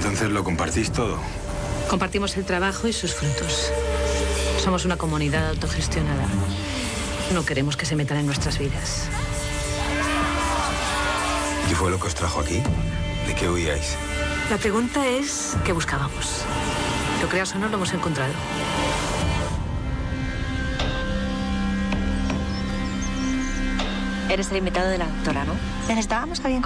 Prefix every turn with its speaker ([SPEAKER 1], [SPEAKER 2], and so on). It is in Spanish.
[SPEAKER 1] Entonces lo compartís todo.
[SPEAKER 2] Compartimos el trabajo y sus frutos. Somos una comunidad autogestionada. No queremos que se metan en nuestras vidas.
[SPEAKER 1] ¿Qué fue lo que os trajo aquí? ¿De qué huíais?
[SPEAKER 2] La pregunta es, ¿qué buscábamos? Lo creas o no, lo hemos encontrado.
[SPEAKER 3] Eres el invitado de la doctora, ¿no? Necesitábamos a alguien